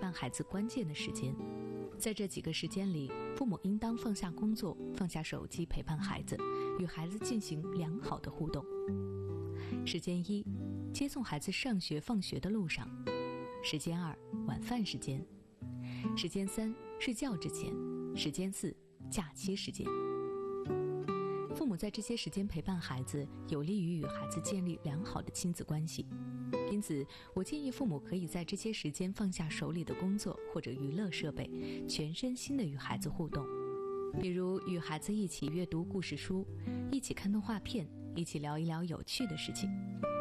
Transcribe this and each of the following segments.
伴孩子关键的时间。在这几个时间里，父母应当放下工作，放下手机，陪伴孩子，与孩子进行良好的互动。时间1，接送孩子上学放学的路上。时间2，晚饭时间。时间3，睡觉之前。时间4，假期时间。父母在这些时间陪伴孩子，有利于与孩子建立良好的亲子关系。因此，我建议父母可以在这些时间放下手里的工作或者娱乐设备，全身心地与孩子互动。比如与孩子一起阅读故事书，一起看动画片，一起聊一聊有趣的事情。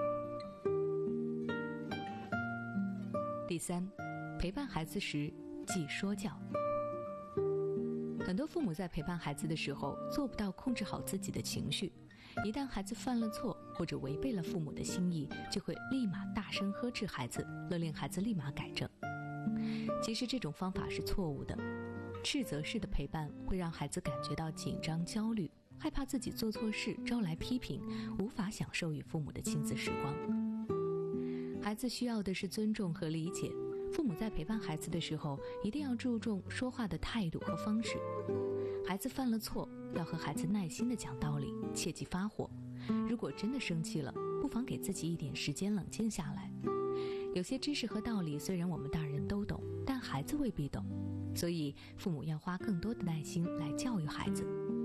第3，陪伴孩子时忌说教。很多父母在陪伴孩子的时候做不到控制好自己的情绪，一旦孩子犯了错或者违背了父母的心意，就会立马大声呵斥孩子，勒令孩子立马改正。其实这种方法是错误的，斥责式的陪伴会让孩子感觉到紧张焦虑，害怕自己做错事招来批评，无法享受与父母的亲子时光。孩子需要的是尊重和理解，父母在陪伴孩子的时候一定要注重说话的态度和方式。孩子犯了错，要和孩子耐心地讲道理，切忌发火。如果真的生气了，不妨给自己一点时间冷静下来。有些知识和道理虽然我们大人都懂，但孩子未必懂，所以父母要花更多的耐心来教育孩子。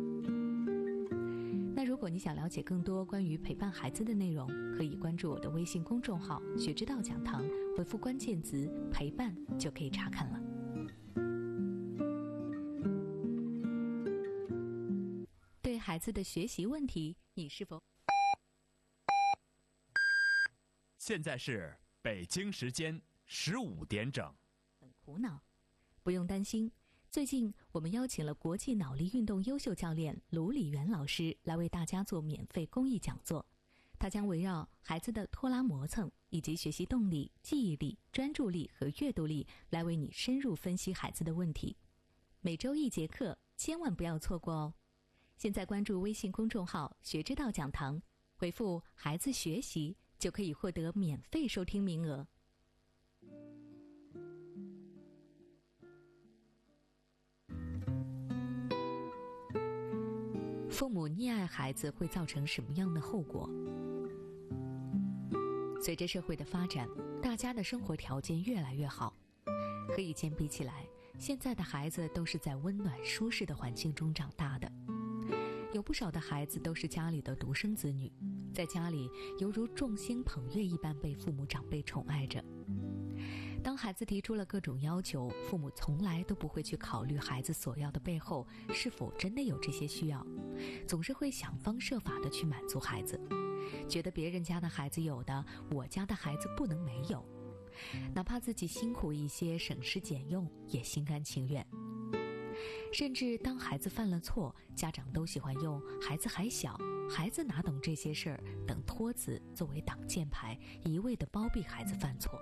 那如果你想了解更多关于陪伴孩子的内容，可以关注我的微信公众号“学之道讲堂”，回复关键词“陪伴”就可以查看了。对孩子的学习问题，你是否？ 现在是北京时间15点整。 很苦恼？不用担心，最近我们邀请了国际脑力运动优秀教练卢礼元老师来为大家做免费公益讲座。他将围绕孩子的拖拉磨蹭以及学习动力、记忆力、专注力和阅读力来为你深入分析孩子的问题。每周1节课，千万不要错过哦！现在关注微信公众号“学之道讲堂”，回复“孩子学习”就可以获得免费收听名额。父母溺爱孩子会造成什么样的后果？随着社会的发展，大家的生活条件越来越好，和以前比起来，现在的孩子都是在温暖舒适的环境中长大的。有不少的孩子都是家里的独生子女，在家里犹如众星捧月一般被父母长辈宠爱着。当孩子提出了各种要求，父母从来都不会去考虑孩子所要的背后是否真的有这些需要，总是会想方设法地去满足孩子，觉得别人家的孩子有的，我家的孩子不能没有，哪怕自己辛苦一些，省吃俭用，也心甘情愿。甚至当孩子犯了错，家长都喜欢用孩子还小，孩子哪懂这些事儿等托词作为挡箭牌，一味地包庇孩子犯错。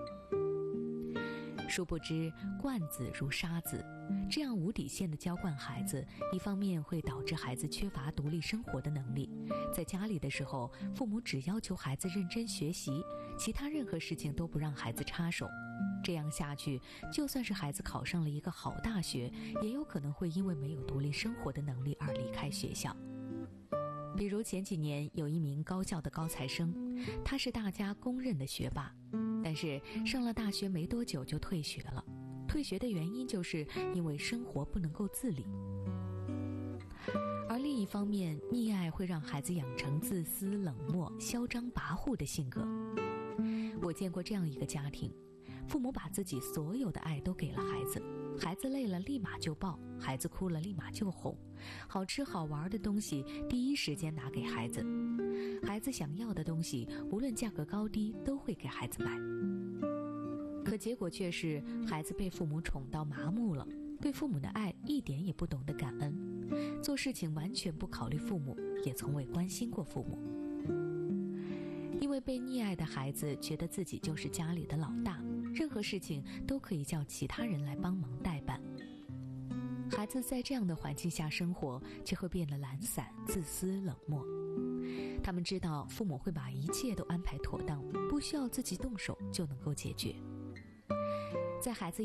殊不知惯子如杀子，这样无底线的娇惯孩子，一方面会导致孩子缺乏独立生活的能力，在家里的时候，父母只要求孩子认真学习，其他任何事情都不让孩子插手。这样下去，就算是孩子考上了一个好大学，也有可能会因为没有独立生活的能力而离开学校。比如前几年有一名高校的高材生，他是大家公认的学霸，但是上了大学没多久就退学了。退学的原因就是因为生活不能够自理。而另一方面，溺爱会让孩子养成自私、冷漠、嚣张跋扈的性格。我见过这样一个家庭，父母把自己所有的爱都给了孩子，孩子累了立马就抱，孩子哭了立马就哄，好吃好玩的东西第一时间拿给孩子，孩子想要的东西无论价格高低都会给孩子买。可结果却是孩子被父母宠到麻木了，对父母的爱一点也不懂得感恩，做事情完全不考虑父母，也从未关心过父母。因为被溺爱的孩子觉得自己就是家里的老大，任何事情都可以叫其他人来帮忙代办。孩子在这样的环境下生活，却会变得懒散、自私、冷漠。他们知道父母会把一切都安排妥当，不需要自己动手就能够解决。在孩子